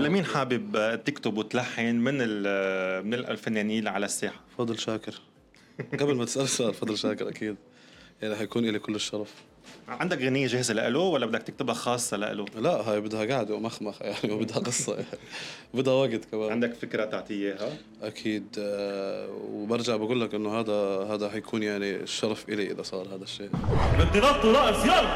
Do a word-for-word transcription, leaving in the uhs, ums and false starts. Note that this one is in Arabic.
لمين حابب تكتب وتلحن من من الفنانين على الساحة؟ فضل شاكر. قبل ما تسأل السؤال فضل شاكر أكيد، يعني حيكون إلي كل الشرف. عندك غنية جاهزة لإله ولا بدك تكتبها خاصة لإله؟ لا هاي بدها قاعدة ومخمخة يعني وبدها قصة يعني. بدها وقت كمان. عندك فكرة تعطيه إياها؟ أكيد. آه وبرجع بقول لك إنه هذا هذا حيكون يعني الشرف إلي إذا صار هذا الشيء. بدي نط رأس يلا.